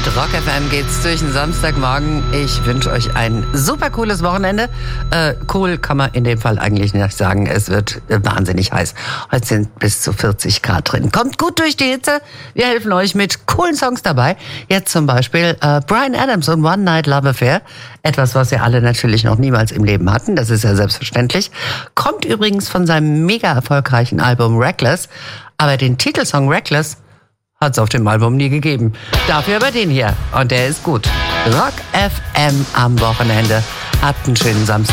Mit Rock FM geht's durch den Samstagmorgen. Ich wünsche euch ein super cooles Wochenende. Cool kann man in dem Fall eigentlich nicht sagen. Es wird wahnsinnig heiß. Heute sind bis zu 40 Grad drin. Kommt gut durch die Hitze. Wir helfen euch mit coolen Songs dabei. Jetzt zum Beispiel Bryan Adams und One Night Love Affair. Etwas, was wir alle natürlich noch niemals im Leben hatten. Das ist ja selbstverständlich. Kommt übrigens von seinem mega erfolgreichen Album Reckless. Aber den Titelsong Reckless hat es auf dem Album nie gegeben. Dafür aber den hier. Und der ist gut. Rock FM am Wochenende. Habt einen schönen Samstag.